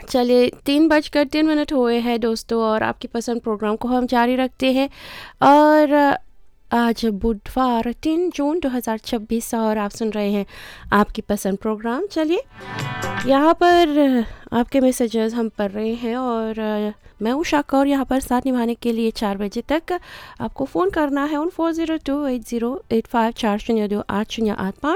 चलिए 3:03 हुए हैं दोस्तों, और आपकी पसंद प्रोग्राम को हम जारी रखते हैं। और आज बुधवार 3 जून 2026, और आप सुन रहे हैं आपकी पसंद प्रोग्राम। चलिए यहाँ पर आपके मैसेजेस हम पढ़ रहे हैं, और मैं उषा कौर यहाँ पर साथ निभाने के लिए 4 बजे तक आपको फ़ोन करना है उन 40280854028085।